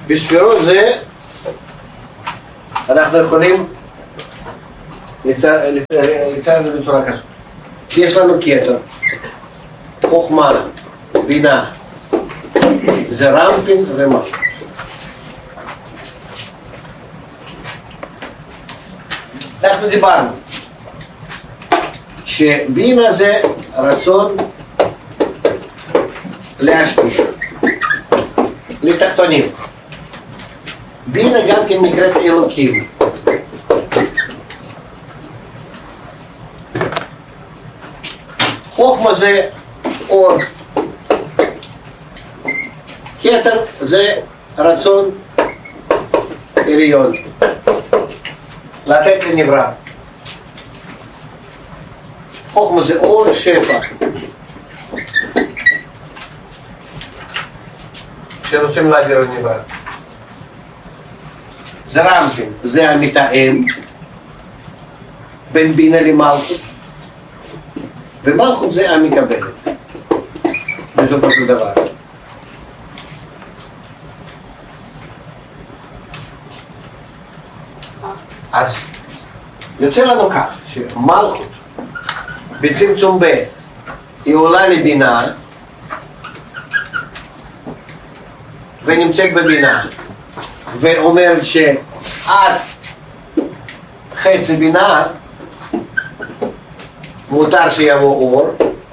בספירות זה אנחנו יכולים לצייר את זה בצורה כזאת. יש לנו כתר, חוכמה, בינה, זה רמפין ומלכות. אנחנו דיברנו שבינה זה רצון להשפיע לתחתונים. בינה גם כן נקראת אלוקים. חוכמה זה אור. כתר זה רצון עליון. לתת לנברא. חוכמה זה אור שפע. שרוצים להעביר לנברא. זה רמפין, זה המתאם בין בינה למלכות. ומלכות זה המקבלת. בסופו של דבר. אז יוצא לנו כך שמלכות בצמצום ב' היא עולה לבינה ונמצאת בבינה ואומרת שעד חצי בינה מותר שיבוא אור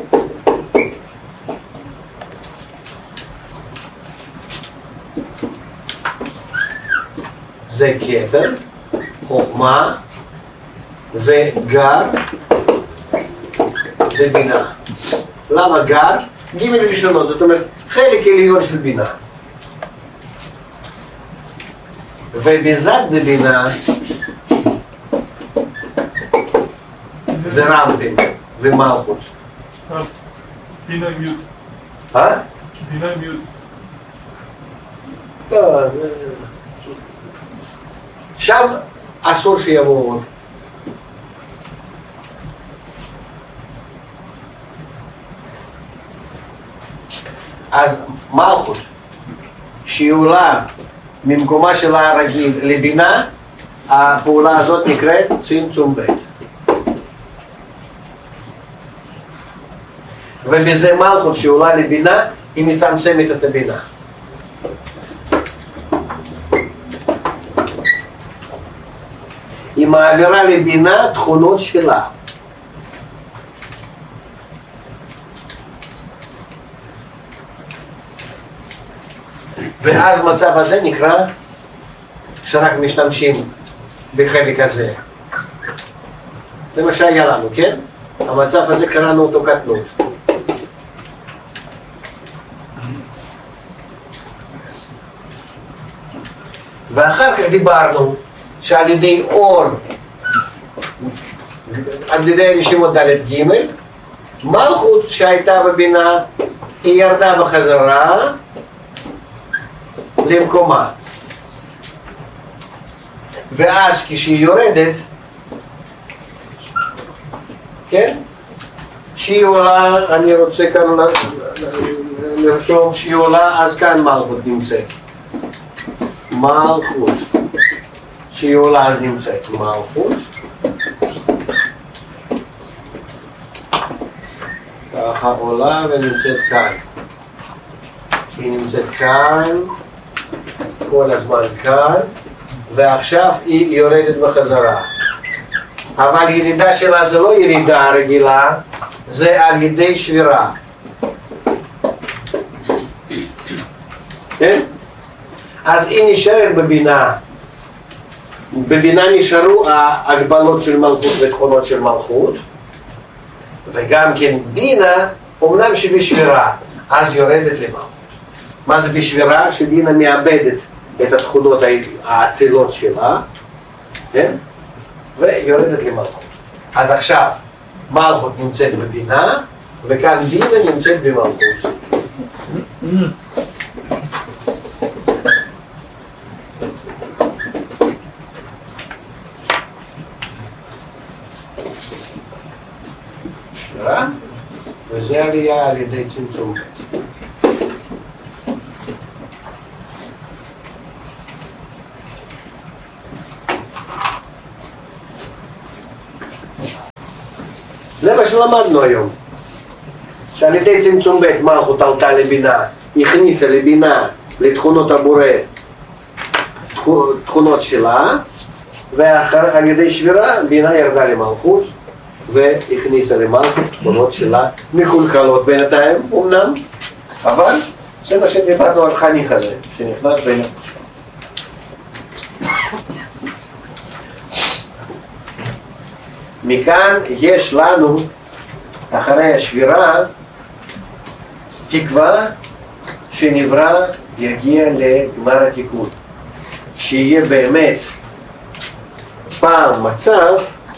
זה כתר, חוכמה וגר זה בינה. למה גר? ג' ראשונות, זאת אומרת חלק עליון של בינה. ובזד בבינה זה רמפין ומלכות. בינה מיוד. בינה מיוד. שם אסור שיבואו עוד. אז מלכות שהיא עולה ממקומה שלה הרגיל לבינה, הפעולה הזאת נקראת צמצום ב'. ובזה מלכות שהיא עולה לבינה, היא מצמצמת את הבינה. היא מעבירה לבינה תכונות שלה. ואז מצב הזה נקרא שרק משתמשים בחלק הזה. זה מה שהיה לנו, כן? המצב הזה קראנו אותו קטנות. ואחר כך דיברנו שעל ידי אור, על ידי רשימות ד' ג', מלכות שהייתה בבינה היא ירדה בחזרה למקומה. ואז כשהיא יורדת, כן? שהיא עולה, אני רוצה כאן לרשום שהיא עולה, אז כאן מלכות נמצאת. מלכות. שהיא עולה אז נמצאת מלכות. ככה עולה ונמצאת כאן. היא נמצאת כאן, כל הזמן כאן, ועכשיו היא יורדת בחזרה. אבל ירידה שלה זה לא ירידה רגילה, זה על ידי שבירה. כן? אז היא נשארת בבינה. בבינה נשארו ההגבלות של מלכות ותכונות של מלכות, וגם כן בינה, אמנם שבשבירה, אז יורדת למלכות. מה זה בשבירה? שבינה מאבדת את התכונות האצילות שלה, כן? ויורדת למלכות. אז עכשיו, מלכות נמצאת בבינה, וכאן בינה נמצאת במלכות. וזה עלייה על ידי צמצום. זה מה שלמדנו היום. שעל ידי צמצום ב' מלכות עלתה לבינה, הכניסה לבינה, לתכונות הבורא, תכונות שלה, ועל ידי שבירה בינה ירדה למלכות, והכניסה למלכות תכונות שלה מחולקלות בינתיים, אמנם, אבל זה מה שדיברנו על חניך הזה, שנכנס בין הפשוט. מכאן יש לנו, אחרי השבירה, תקווה שנברא יגיע לגמר התיקון. שיהיה באמת פעם מצב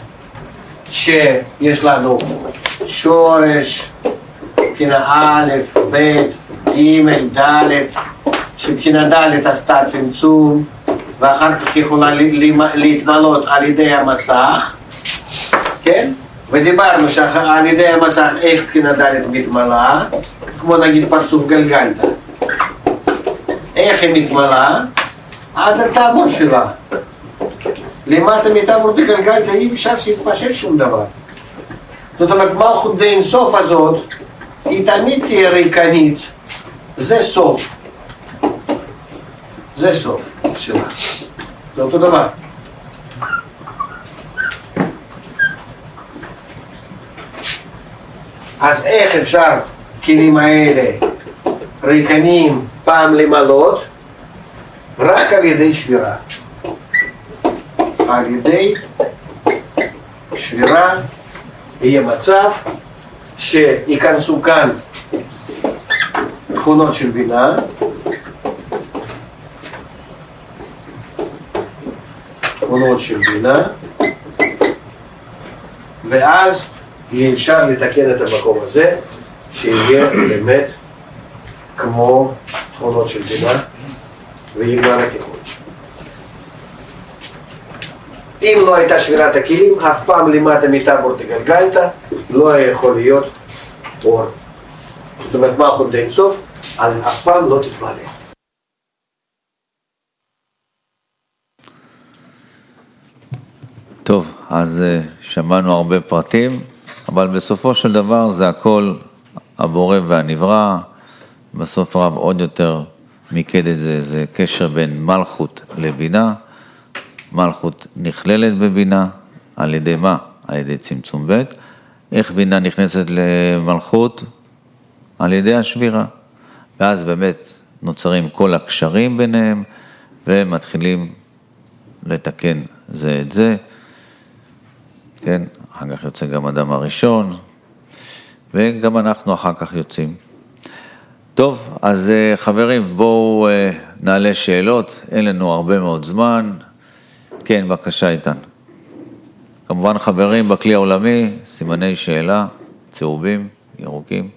שיש לנו שורש, מבחינה א', ב', ג', ד', שבחינה ד' עשתה צמצום, ואחר כך יכולה להתמלות על ידי המסך, כן? ודיברנו שעל ידי המסך איך בחינה ד' מתמלה, כמו נגיד פרצוף גלגלתא. איך היא מתמלה? עד הטבור שלה. למטה מטבור דגלגלתא אי אפשר שיתפשט שום דבר. זאת אומרת, מלכות די אינסוף הזאת, היא תמיד תהיה ריקנית. זה סוף. זה סוף שלה. זה אותו דבר. אז איך אפשר כלים האלה ריקנים פעם למלות? רק על ידי שבירה. על ידי שבירה יהיה מצב שיכנסו כאן תכונות של בינה, תכונות של בינה, ואז יהיה אפשר לתקן את המקום הזה, שיהיה באמת כמו תכונות של בינה, ויגמר התיקון. אם לא הייתה שבירת הכלים, אף פעם למטה מטבור דגלגלתא לא יכול להיות אור. זאת אומרת, מלכות די אינסוף, אף פעם לא תתמלא. טוב, אז שמענו הרבה פרטים, אבל בסופו של דבר זה הכל הבורא והנברא. בסוף רב עוד יותר מיקד את זה, זה קשר בין מלכות לבינה. מלכות נכללת בבינה, על ידי מה? על ידי צמצום ב'. איך בינה נכנסת למלכות? על ידי השבירה. ואז באמת נוצרים כל הקשרים ביניהם, ומתחילים לתקן זה את זה. כן, אחר כך יוצא גם אדם הראשון, וגם אנחנו אחר כך יוצאים. טוב, אז חברים, בואו נעלה שאלות, אין לנו הרבה מאוד זמן. כן, בבקשה איתן. כמובן חברים בכלי העולמי, סימני שאלה, צהובים, ירוקים.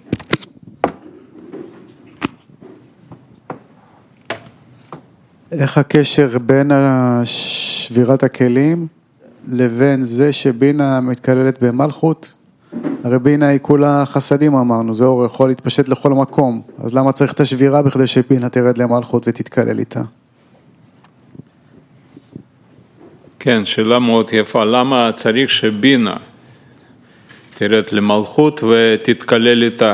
איך הקשר בין שבירת הכלים לבין זה שבינה מתכללת במלכות? הרי בינה היא כולה חסדים אמרנו, זה אור יכול להתפשט לכל מקום, אז למה צריך את השבירה בכדי שבינה תרד למלכות ותתכלל איתה? כן, שאלה מאוד יפה, למה צריך שבינה תרד למלכות ותתכלל איתה?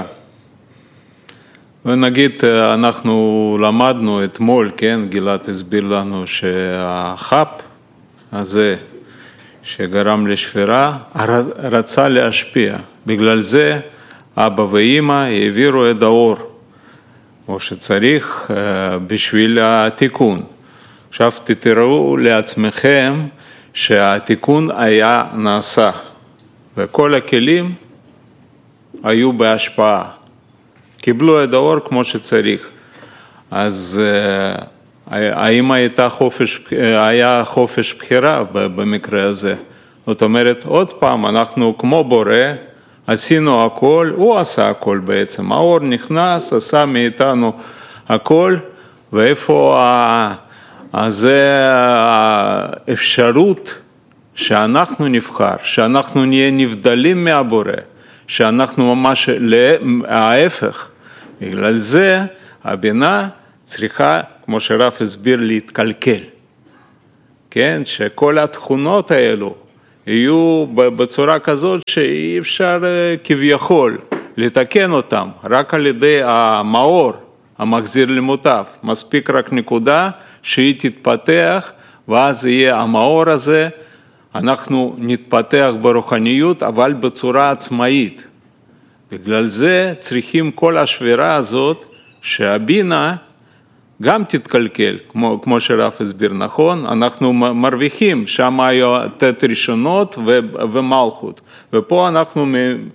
ונגיד, אנחנו למדנו אתמול, כן, גלעד הסביר לנו שהחפ הזה שגרם לשבירה, רצה להשפיע. בגלל זה אבא ואמא העבירו את האור, כמו שצריך בשביל התיקון. עכשיו תתראו לעצמכם שהתיקון היה נעשה, וכל הכלים היו בהשפעה. קיבלו את האור כמו שצריך. אז האם היה חופש בחירה במקרה הזה? זאת אומרת, עוד פעם, אנחנו כמו בורא, עשינו הכל, הוא עשה הכל בעצם. האור נכנס, עשה מאיתנו הכל, ואיפה זה האפשרות שאנחנו נבחר, שאנחנו נהיה נבדלים מהבורא, שאנחנו ממש ההפך. בגלל זה הבינה צריכה, כמו שרב הסביר, להתקלקל. כן, שכל התכונות האלו יהיו בצורה כזאת שאי אפשר כביכול לתקן אותם, רק על ידי המאור המחזיר למוטב. מספיק רק נקודה שהיא תתפתח, ואז יהיה המאור הזה, אנחנו נתפתח ברוחניות, אבל בצורה עצמאית. בגלל זה צריכים כל השבירה הזאת, שהבינה גם תתקלקל, כמו שרב הסביר נכון, אנחנו מרוויחים, שם היו תת ראשונות ומלכות, ופה אנחנו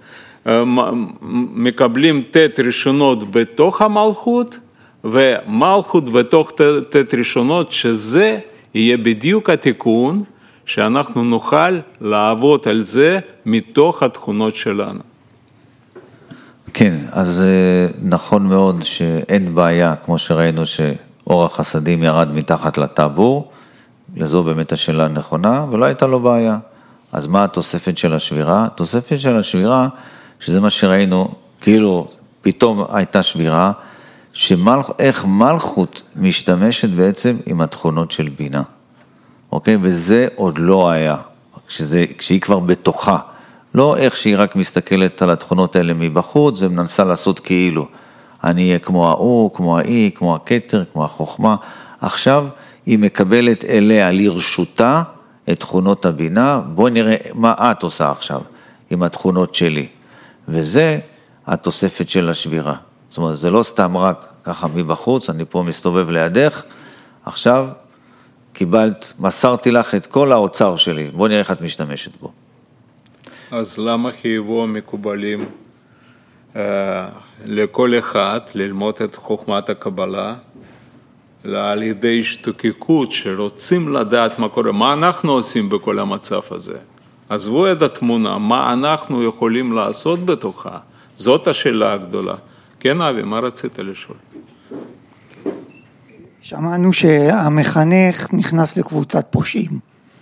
מקבלים תת ראשונות בתוך המלכות, ומלכות בתוך תת ראשונות, שזה יהיה בדיוק התיקון, שאנחנו נוכל לעבוד על זה מתוך התכונות שלנו. כן, אז נכון מאוד שאין בעיה, כמו שראינו שאור החסדים ירד מתחת לטבור, לזו באמת השאלה הנכונה, ולא הייתה לו בעיה. אז מה התוספת של השבירה? התוספת של השבירה, שזה מה שראינו, כאילו פתאום הייתה שבירה, איך מלכות משתמשת בעצם עם התכונות של בינה. אוקיי? וזה עוד לא היה, כשהיא כבר בתוכה. לא איך שהיא רק מסתכלת על התכונות האלה מבחוץ, ומנסה לעשות כאילו, אני אהיה כמו ההוא, כמו האי, כמו הכתר, כמו החוכמה. עכשיו היא מקבלת אליה לרשותה את תכונות הבינה, בואי נראה מה את עושה עכשיו עם התכונות שלי. וזה התוספת של השבירה. זאת אומרת, זה לא סתם רק ככה מבחוץ, אני פה מסתובב לידך, עכשיו קיבלת, מסרתי לך את כל האוצר שלי, בואי נראה איך את משתמשת בו. אז למה חייבו המקובלים לכל אחד ללמוד את חוכמת הקבלה, על ידי השתוקקות שרוצים לדעת מה קורה, מה אנחנו עושים בכל המצב הזה? עזבו את התמונה, מה אנחנו יכולים לעשות בתוכה? זאת השאלה הגדולה. כן, אבי, מה רצית לשאול? שמענו שהמחנך נכנס לקבוצת פושעים.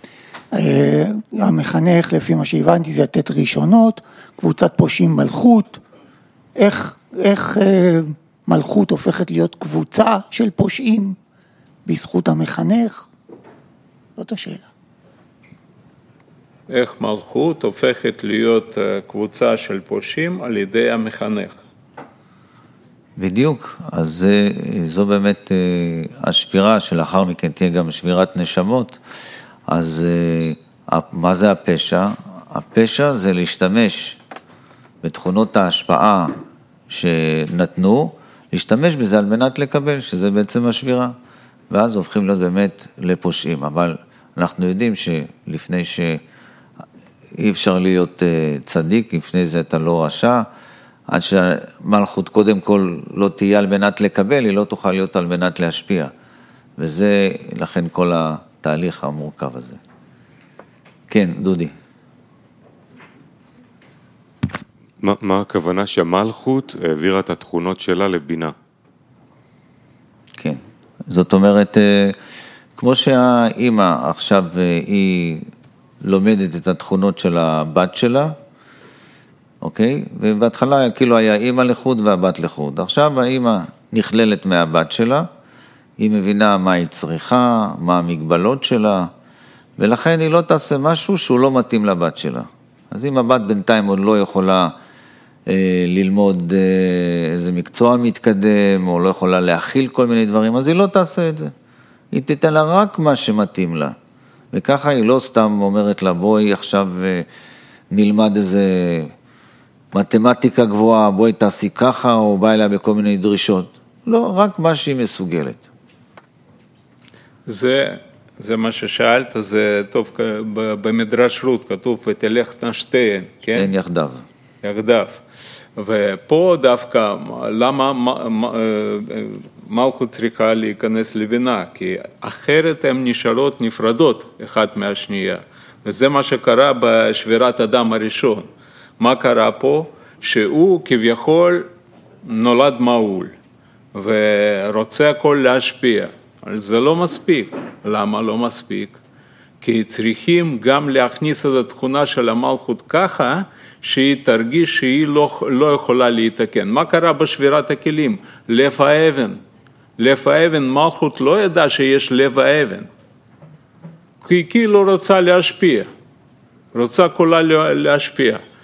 המחנך, לפי מה שהבנתי, זה לתת ראשונות, קבוצת פושעים מלכות. איך מלכות הופכת להיות קבוצה של פושעים בזכות המחנך? זאת השאלה. איך מלכות הופכת להיות קבוצה של פושעים על ידי המחנך? בדיוק, אז זו באמת השבירה שלאחר מכן תהיה גם שבירת נשמות. אז מה זה הפשע? הפשע זה להשתמש בתכונות ההשפעה שנתנו, להשתמש בזה על מנת לקבל, שזה בעצם השבירה. ואז הופכים להיות באמת לפושעים. אבל אנחנו יודעים שלפני שאי אפשר להיות צדיק, לפני זה אתה לא רשע, עד שהמלכות קודם כל לא תהיה על מנת לקבל, היא לא תוכל להיות על מנת להשפיע. וזה לכן כל התהליך המורכב הזה. כן, דודי. מה הכוונה שהמלכות העבירה את התכונות שלה לבינה? כן, זאת אומרת, כמו שהאימא עכשיו היא לומדת את התכונות של הבת שלה, אוקיי? ובהתחלה כאילו היה אימא לחוד והבת לחוד. עכשיו האימא נכללת מהבת שלה, היא מבינה מה היא צריכה, מה המגבלות שלה, ולכן היא לא תעשה משהו שהוא לא מתאים לבת שלה. אז אם הבת בינתיים עוד לא יכולה ללמוד איזה מקצוע מתקדם, או לא יכולה להכיל כל מיני דברים, אז היא לא תעשה את זה. היא תיתן לה רק מה שמתאים לה. וככה היא לא סתם אומרת לה, בואי עכשיו נלמד איזה מתמטיקה גבוהה, בואי תעשי ככה, או בא אליה בכל מיני דרישות. לא, רק מה שהיא מסוגלת. זה מה ששאלת, זה טוב, במדרש רות כתוב, ותלכנה שתיהן, כן? כן, יחדיו. יחדיו. ופה דווקא, למה מלכות צריכה להיכנס לבינה? כי אחרת הן נשארות נפרדות אחת מהשנייה. וזה מה שקרה בשבירת אדם הראשון. מה קרה פה? שהוא כביכול נולד מעול, ורוצה הכל להשפיע. אבל זה לא מספיק. למה לא מספיק? כי צריכים גם להכניס את התכונה של המלכות ככה, שהיא תרגיש שהיא לא יכולה להתקן. מה קרה בשבירת הכלים? לב האבן. לב האבן, מלכות לא ידע שיש לב האבן. כי היא לא רוצה להשפיע. רוצה כולה להשפיע.